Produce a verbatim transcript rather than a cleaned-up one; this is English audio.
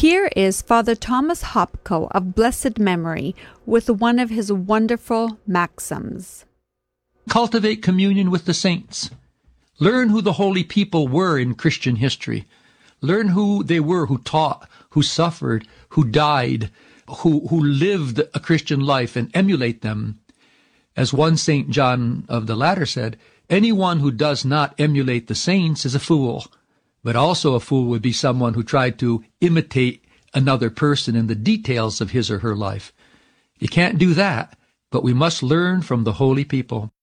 Here is Father Thomas Hopko of blessed memory with one of his wonderful maxims. Cultivate communion with the saints. Learn who the holy people were in Christian history. Learn who they were who taught, who suffered, who died, who, who lived a Christian life, and emulate them. As one Saint John of the Ladder said, anyone who does not emulate the saints is a fool. But also a fool would be someone who tried to imitate another person in the details of his or her life. You can't do that, but we must learn from the holy people.